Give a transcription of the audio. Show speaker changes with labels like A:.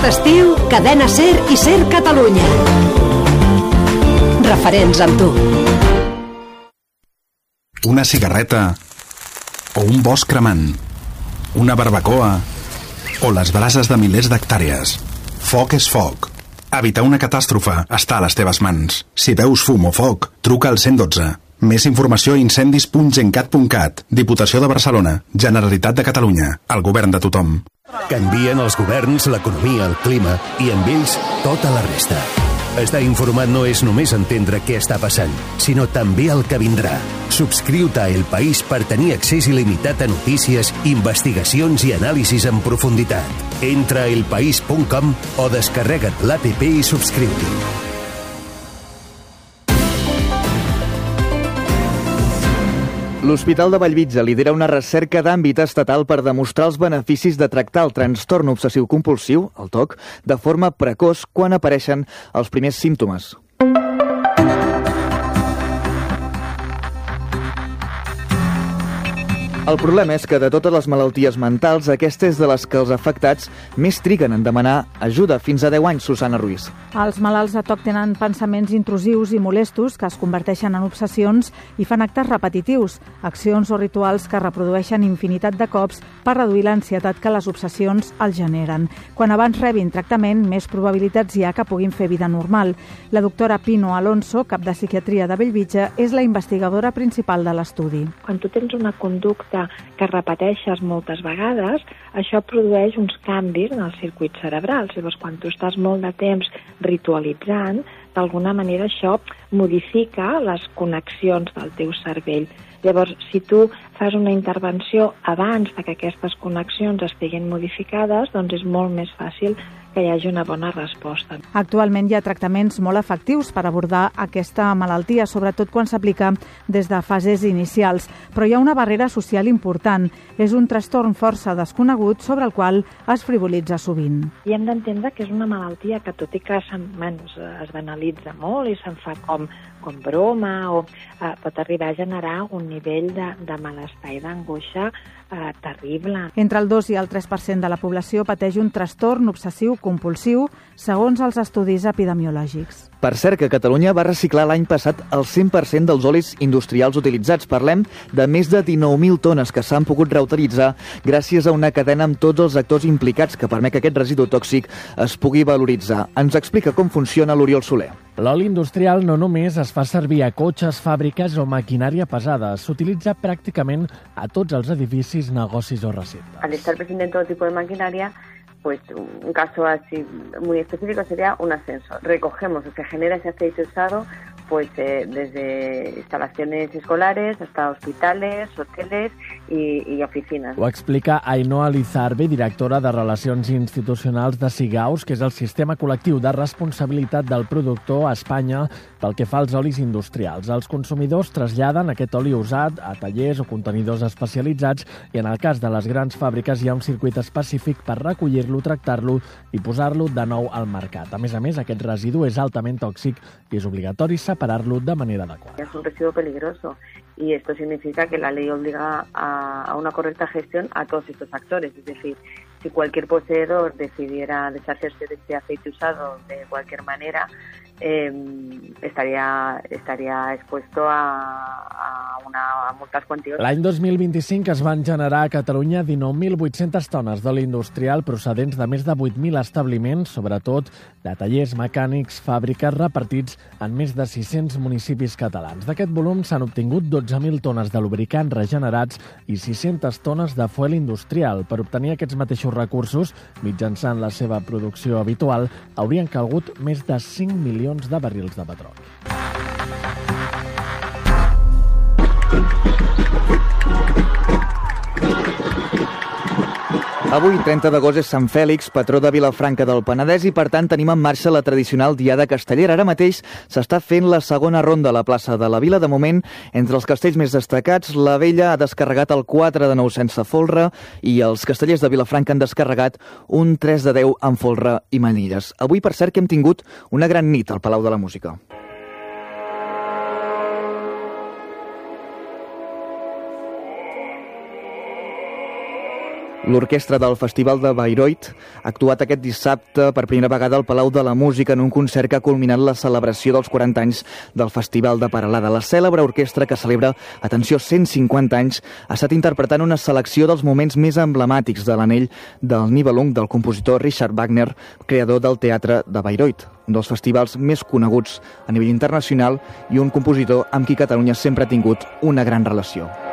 A: Aquest estiu, Cadena SER i SER Catalunya. Referents amb tu.
B: Una cigarreta o un bosc cremant, una barbacoa o les brases de milers d'hectàrees. Foc és foc. Evitar una catàstrofe està a les teves mans. Si veus fum o foc, truca al 112. Més informació a incendis.gencat.cat. Diputació de Barcelona. Generalitat de Catalunya. El govern de tothom.
C: Canvien els governs, l'economia, el clima i amb ells tota la resta. Estar informat no és només entendre què està passant, sinó també el que vindrà. Subscriu-te a El País per tenir accés il·limitat a notícies, investigacions i anàlisis en profunditat. Entra a elpaís.com o descarrega't l'APP i subscriu-t'hi.
D: L'Hospital de Bellvitge lidera una recerca d'àmbit estatal per demostrar els beneficis de tractar el trastorn obsessiu-compulsiu, el TOC, de forma precoç quan apareixen els primers símptomes. El problema és que de totes les malalties mentals, aquesta és de les que els afectats més triguen en demanar ajuda, fins a 10 anys, Susana Ruiz.
E: Els malalts de TOC tenen pensaments intrusius i molestos que es converteixen en obsessions i fan actes repetitius, accions o rituals que reprodueixen infinitat de cops per reduir l'ansietat que les obsessions els generen. Quan abans rebin tractament, més probabilitats hi ha que puguin fer vida normal. La doctora Pino Alonso, cap de psiquiatria de Bellvitge, és la investigadora principal de l'estudi.
F: Quan tu tens una conducta que repeteixes moltes vegades, això produeix uns canvis en els circuits cerebrals. Llavors, quan tu estàs molt de temps ritualitzant, d'alguna manera això modifica les connexions del teu cervell. Llavors, si tu fas una intervenció abans de que aquestes connexions estiguin modificades, doncs és molt més fàcil que hi hagi una bona resposta.
E: Actualment hi ha tractaments molt efectius per abordar aquesta malaltia, sobretot quan s'aplica des de fases inicials. Però hi ha una barrera social important. És un trastorn força desconegut sobre el qual es frivolitza sovint.
F: I hem d'entendre que és una malaltia que, tot i que es banalitza molt i se'n fa com broma, o pot arribar a generar un nivell de malestar i d'angoixa terrible.
E: Entre el 2 i el 3% de la població pateix un trastorn obsessiu-compulsiu, segons els estudis epidemiològics.
D: Per cert, que Catalunya va reciclar l'any passat el 100% dels olis industrials utilitzats. Parlem de més de 19.000 tones que s'han pogut reutilitzar gràcies a una cadena amb tots els actors implicats que permet que aquest residu tòxic es pugui valoritzar. Ens explica com funciona l'Oriol Soler.
G: L'oli industrial no només es fa servir a cotxes, fàbriques o maquinària pesada, s'utilitza pràcticament a tots els edificis, negocis o recintes.
H: Al estar presente en todo tipo de maquinaria, pues un caso así muy específico sería un ascensor. Recogemos, se genera ese aceite usado pues desde instalaciones escolares hasta hospitales, hoteles y oficinas.
G: Ho explica Ainhoa Lizarbe, directora de Relacions Institucionals de SIGAUS, que és el sistema col·lectiu de responsabilitat del productor a Espanya pel que fa als olis industrials. Els consumidors traslladen aquest oli usat a tallers o contenidors especialitzats i en el cas de les grans fàbriques hi ha un circuit específic per recollir-lo, tractar-lo i posar-lo de nou al mercat. A més, aquest residu és altament tòxic i és obligatori separar-lo de manera adequada.
H: Es un residuo peligroso y esto significa que la ley obliga a una correcta gestión a todos estos actores. Es decir, si cualquier poseedor decidiera deshacerse de este aceite usado de cualquier manera, estaria expuesto a multes quantioses.
G: L'any 2025 es van generar a Catalunya 19.800 tones d'oli industrial procedents de més de 8.000 establiments, sobretot de tallers mecànics, fàbriques repartits en més de 600 municipis catalans. D'aquest volum s'han obtingut 12.000 tones de lubricants regenerats i 600 tones de fuel industrial. Per obtenir aquests mateixos recursos, mitjançant la seva producció habitual, haurien calgut més de 5 milions de barrils de petroli.
D: Avui, 30 d'agost, és Sant Fèlix, patró de Vilafranca del Penedès, i per tant tenim en marxa la tradicional Diada Castellera. Ara mateix s'està fent la segona ronda a la plaça de la Vila. De moment, entre els castells més destacats, la Vella ha descarregat el 4 de 9 sense folre i els castellers de Vilafranca han descarregat un 3 de 10 amb folre i manilles. Avui, per cert, que hem tingut una gran nit al Palau de la Música. L'orquestra del Festival de Bayreuth ha actuat aquest dissabte per primera vegada al Palau de la Música en un concert que ha culminat la celebració dels 40 anys del Festival de Peralada. La cèlebre orquestra que celebra, atenció, 150 anys, ha estat interpretant una selecció dels moments més emblemàtics de l'anell del Nibelung del compositor Richard Wagner, creador del teatre de Bayreuth, un dels festivals més coneguts a nivell internacional i un compositor amb qui Catalunya sempre ha tingut una gran relació.